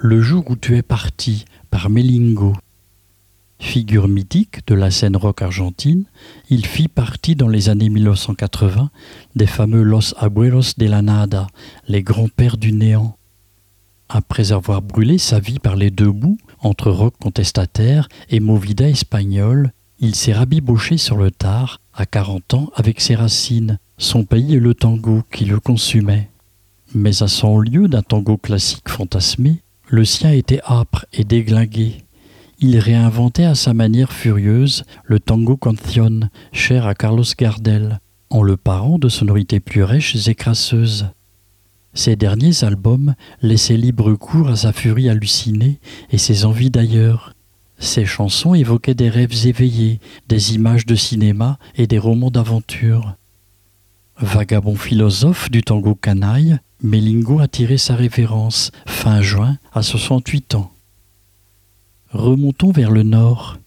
Le jour où tu es parti par Melingo. Figure mythique de la scène rock argentine, il fit partie dans les années 1980 des fameux Los Abuelos de la Nada, les grands-pères du néant. Après avoir brûlé sa vie par les deux bouts, entre rock contestataire et movida espagnole, il s'est rabiboché sur le tard, à 40 ans, avec ses racines, son pays et le tango qui le consumait. Mais à 100 lieues d'un tango classique fantasmé, le sien était âpre et déglingué. Il réinventait à sa manière furieuse le tango canción, cher à Carlos Gardel, en le parant de sonorités plus rêches et crasseuses. Ses derniers albums laissaient libre cours à sa furie hallucinée et ses envies d'ailleurs. Ses chansons évoquaient des rêves éveillés, des images de cinéma et des romans d'aventure. Vagabond philosophe du tango canaille, Melingo a tiré sa révérence, fin juin, à 68 ans. Remontons vers le nord.